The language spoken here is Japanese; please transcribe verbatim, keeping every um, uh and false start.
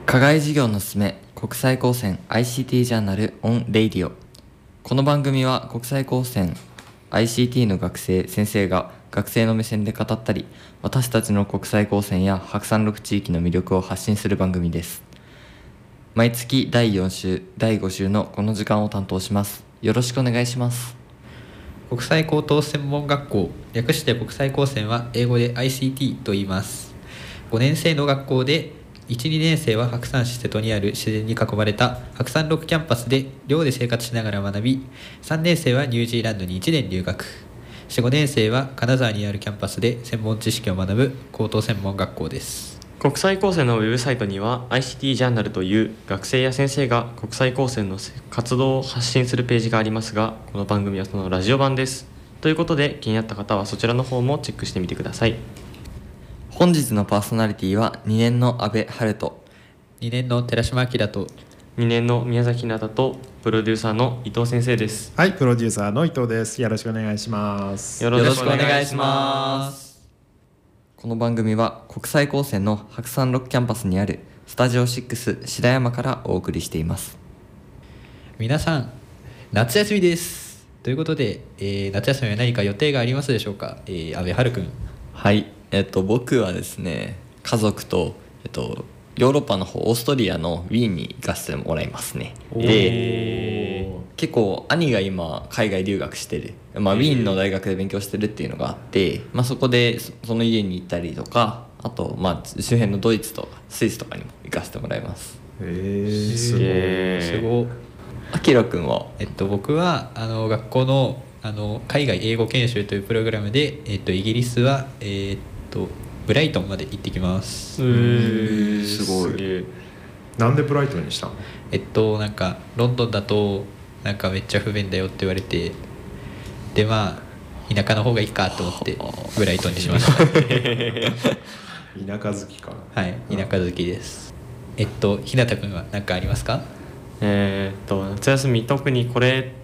課外授業のすすめ国際高専 アイシーティー ジャーナル on レイディオ。この番組は国際高専 アイシーティー の学生先生が学生の目線で語ったり、私たちの国際高専や白山六地域の魅力を発信する番組です。毎月だいよん週だいご週のこの時間を担当します。よろしくお願いします。 国際高等専門学校、略して国際高専は英語で アイシーティー と言います。ごねん生の学校でいち、にねん生は白山市瀬戸にある自然に囲まれた白山六キャンパスで寮で生活しながら学び、さんねん生はニュージーランドにいちねん留学、よん、ごねん生は金沢にあるキャンパスで専門知識を学ぶ高等専門学校です。 国際高専のウェブサイトには アイシーティー ジャーナルという学生や先生が国際高専の活動を発信するページがありますが、この番組はそのラジオ版です。ということで気になった方はそちらの方もチェックしてみてください。 本日のパーソナリティはにねんの阿部春人、 にねんの寺島明とにねんの宮崎なだとプロデューサーの伊藤先生です。 はい、プロデューサーの伊藤です。よろしくお願いします。 よろしくお願いします。 この番組は国際高専の白山六キャンパスにあるスタジオろく白山からお送りしています。 皆さん夏休みですということで、えー、夏休みは何か予定がありますでしょうか。えー、阿部春くん。 はい、えっと僕はですね、家族と、えっと、ヨーロッパの方オーストリアのウィーンに行かせてもらいますね。で、結構兄が今海外留学してる、まあ、ウィーンの大学で勉強してるっていうのがあって、まあ、そこでその家に行ったりとか、あとまあ周辺のドイツとかスイスとかにも行かせてもらいます。 へー、すごい。 すごい。 あきらくんは？ えっと僕はあの学校のあの海外英語研修というプログラムで、えっと、イギリスは、えー、っとブライトンまで行ってきます。 うーん、 すごい。 すげえ。 なんでブライトンにしたの？ えっとなんかロンドンだとなんかめっちゃ不便だよって言われて、でまあ田舎の方がいいかと思ってブライトンにしました田舎好きか。 はい、田舎好きです。えっと日向くんは何かありますか？ えー、っと夏休み特にこれ